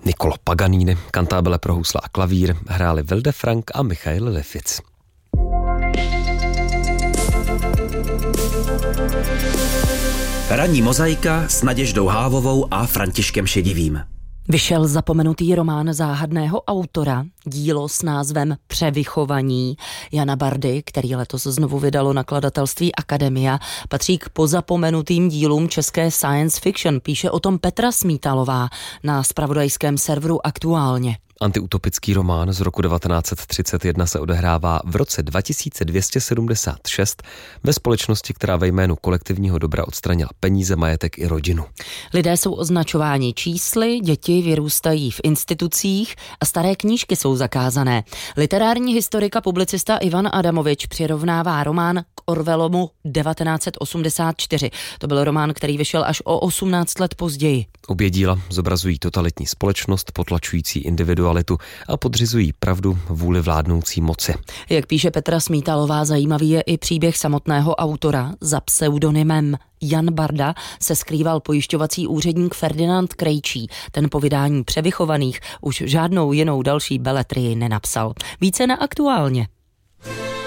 Niccolo Paganini, kantábele pro housle a klavír, hráli Vilde Frank a Michail Liffic. Ranní mozaika s Naděždou Hávovou a Františkem Šedivým. Vyšel zapomenutý román záhadného autora, dílo s názvem Převychovaní Jana Bardy, který letos znovu vydalo nakladatelství Akademia, patří k pozapomenutým dílům české science fiction, píše o tom Petra Smítalová na zpravodajském serveru Aktuálně. Antiutopický román z roku 1931 se odehrává v roce 2276 ve společnosti, která ve jménu kolektivního dobra odstranila peníze, majetek i rodinu. Lidé jsou označováni čísly, děti vyrůstají v institucích a staré knížky jsou zakázané. Literární historik a publicista Ivan Adamovič přirovnává román k Orwellovu 1984. To byl román, který vyšel až o 18 let později. Obě díla zobrazují totalitní společnost, potlačující individualitu a podřizují pravdu vůli vládnoucí moci. Jak píše Petra Smítalová, zajímavý je i příběh samotného autora. Za pseudonymem Jan Barda se skrýval pojišťovací úředník Ferdinand Krejčí. Ten po vydání Převychovaných už žádnou jinou další beletrii nenapsal. Více na Aktuálně.